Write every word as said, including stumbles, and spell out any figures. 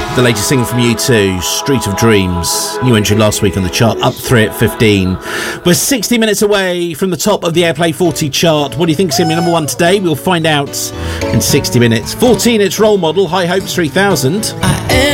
The latest single from U two, Street of Dreams. New entry last week on the chart, up three at fifteen. We're sixty minutes away from the top of the Airplay forty chart. What do you think is going to be number one today? We'll find out in sixty minutes. fourteen, it's Role Model, High Hopes three thousand.